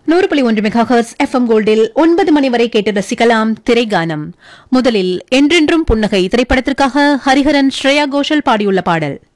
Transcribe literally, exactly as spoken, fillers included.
நூறு புள்ளி ஒன்று மெகாஹெர்ட்ஸ் எஃப்எம் கோல்டில் ஒன்பது மணி வரை கேட்டு ரசிக்கலாம் திரைகானம். முதலில் என்றென்றும் புன்னகை திரைப்படத்திற்காக ஹரிஹரன் ஸ்ரேயா கோஷல் பாடியுள்ள பாடல்.